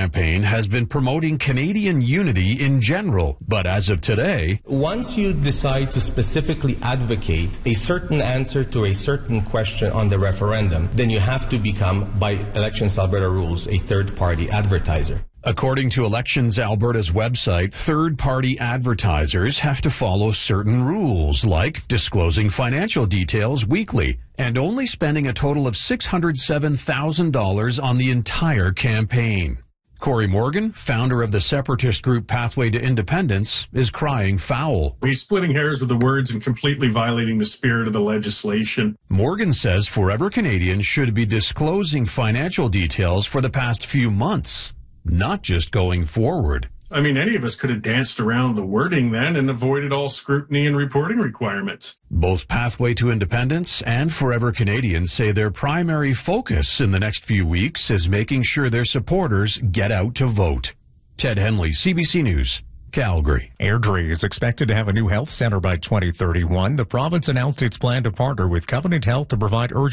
campaign has been promoting Canadian unity in general, but as of today, once you decide to specifically advocate a certain answer to a certain question on the referendum, then you have to become, by Elections Alberta rules, a third-party advertiser. According to Elections Alberta's website, third-party advertisers have to follow certain rules, like disclosing financial details weekly and only spending a total of $607,000 on the entire campaign. Corey Morgan, founder of the separatist group Pathway to Independence, is crying foul. He's splitting hairs with the words and completely violating the spirit of the legislation. Morgan says Forever Canadians should be disclosing financial details for the past few months, not just going forward. I mean, any of us could have danced around the wording then and avoided all scrutiny and reporting requirements. Both Pathway to Independence and Forever Canadians say their primary focus in the next few weeks is making sure their supporters get out to vote. Ted Henley, CBC News, Calgary. Airdrie is expected to have a new health center by 2031. The province announced its plan to partner with Covenant Health to provide urgent